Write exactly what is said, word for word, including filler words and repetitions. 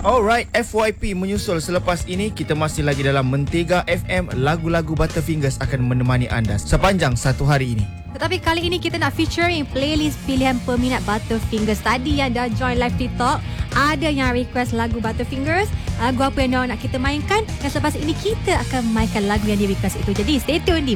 Alright, F Y P menyusul selepas ini. Kita masih lagi dalam Mentega F M. Lagu-lagu Butterfingers akan menemani anda sepanjang satu hari ini. Tetapi kali ini kita nak featuring playlist pilihan peminat Butterfingers. Tadi yang dah join live TikTok, ada yang request lagu Butterfingers. Lagu apa yang nak kita mainkan, dan selepas ini kita akan mainkan lagu yang di request itu. Jadi stay tune di